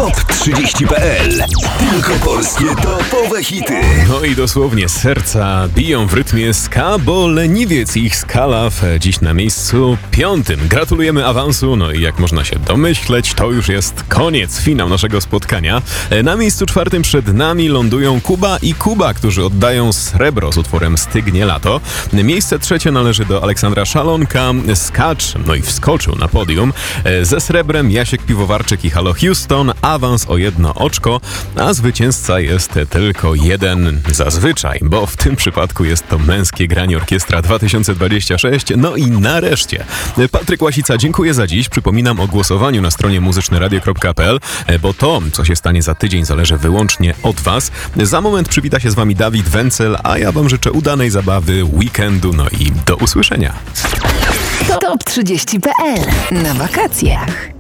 Top30.pl. Tylko polskie topowe hity. No i dosłownie serca biją w rytmie ska, bo Leniwiec i ich Skalaw dziś na miejscu 5. Gratulujemy awansu, no i jak można się domyśleć, to już jest koniec, finał naszego spotkania. Na miejscu 4 przed nami lądują Kuba i Kuba, którzy oddają srebro z utworem Stygnie lato. Miejsce 3 należy do Aleksandra Szalonka, Skacz, no i wskoczył na podium. Ze srebrem Jasiek Piwowarczyk i Halo Houston, awans o 1 oczko, a zwycięzca jest tylko jeden zazwyczaj, bo w tym przypadku jest to Męskie Granie Orkiestra 2026. No i nareszcie Patryk Łasica, dziękuję za dziś. Przypominam o głosowaniu na stronie muzyczneradio.pl, bo to, co się stanie za tydzień, zależy wyłącznie od Was. Za moment przywita się z Wami Dawid Wencel, a ja Wam życzę udanej zabawy, weekendu, no i do usłyszenia. Top30.pl na wakacjach.